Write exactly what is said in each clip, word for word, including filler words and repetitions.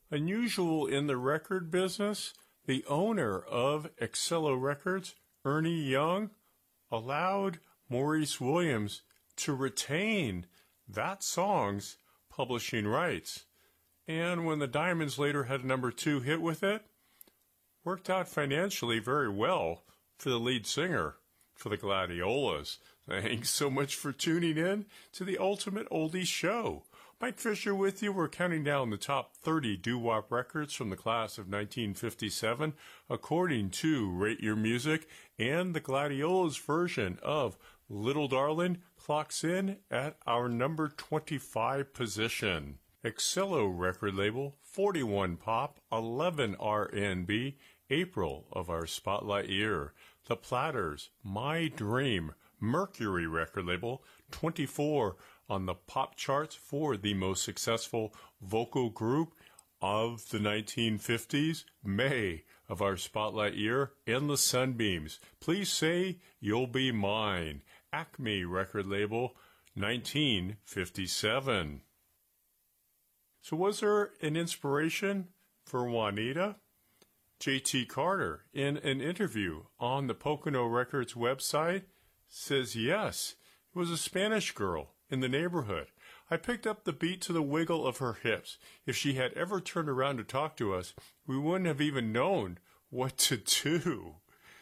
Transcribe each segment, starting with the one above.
Unusual in the record business, the owner of Excello Records, Ernie Young, allowed Maurice Williams to retain that song's publishing rights. And when the Diamonds later had a number two hit with it, worked out financially very well for the lead singer for the Gladiolas. Thanks so much for tuning in to the Ultimate Oldies Show. Mike Fisher with you. We're counting down the top thirty doo-wop records from the class of nineteen fifty-seven, according to Rate Your Music, and the Gladiolas version of Little Darlin' clocks in at our number twenty-five position. Excello record label, forty-one pop, eleven R and B, April of our spotlight year. The Platters, My Dream, Mercury record label, twenty-four on the pop charts for the most successful vocal group of the nineteen fifties, May of our spotlight year, and the Sunbeams. Please Say You'll Be Mine, Acme record label, nineteen fifty-seven. So was there an inspiration for Juanita? J T Carter, in an interview on the Pocono Records website, says yes, it was a Spanish girl in the neighborhood. I picked up the beat to the wiggle of her hips. If she had ever turned around to talk to us, we wouldn't have even known what to do.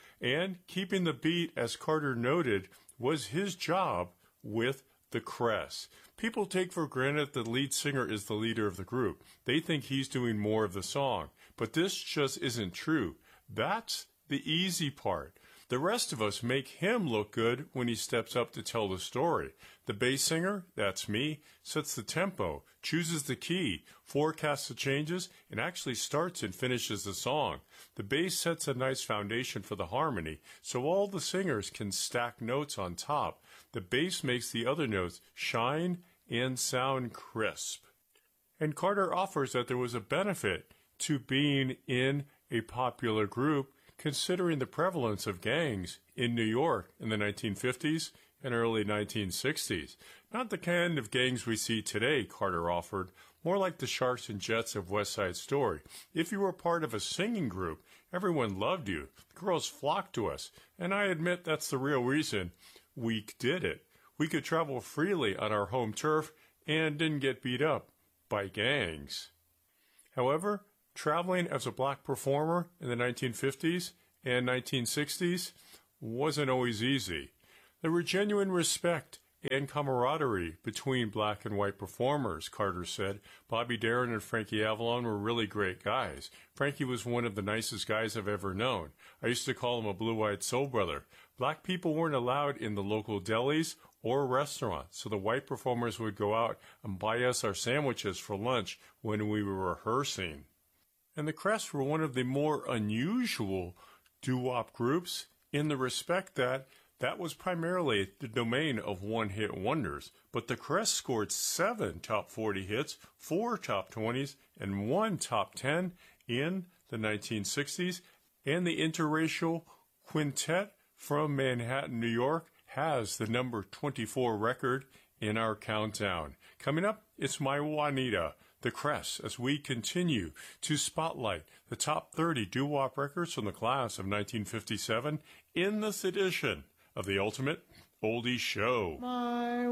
And keeping the beat, as Carter noted, was his job with the Cress. People take for granted the lead singer is the leader of the group. They think he's doing more of the song. But this just isn't true. That's the easy part. The rest of us make him look good when he steps up to tell the story. The bass singer, that's me, sets the tempo, chooses the key, forecasts the changes, and actually starts and finishes the song. The bass sets a nice foundation for the harmony, so all the singers can stack notes on top. The bass makes the other notes shine and sound crisp. And Carter offers that there was a benefit to being in a popular group, considering the prevalence of gangs in New York in the nineteen fifties and early nineteen sixties. Not the kind of gangs we see today, Carter offered, more like the Sharks and Jets of West Side Story. If you were part of a singing group, everyone loved you. The girls flocked to us, and I admit that's the real reason we did it. We could travel freely on our home turf and didn't get beat up by gangs. However, traveling as a black performer in the nineteen fifties and nineteen sixties wasn't always easy. There were genuine respect and camaraderie between black and white performers, Carter said. Bobby Darin and Frankie Avalon were really great guys. Frankie was one of the nicest guys I've ever known. I used to call him a blue-eyed soul brother. Black people weren't allowed in the local delis or restaurants, so the white performers would go out and buy us our sandwiches for lunch when we were rehearsing. And the Cress were one of the more unusual doo-wop groups in the respect that that was primarily the domain of one-hit wonders. But the Cress scored seven top forty hits, four top twenties, and one top ten in the nineteen sixties. And the interracial quintet from Manhattan, New York, has the number twenty-four record in our countdown. Coming up, it's My Juanita, the Cress, as we continue to spotlight the top thirty doo-wop records from the class of nineteen fifty-seven in this edition of the Ultimate Oldies Show. My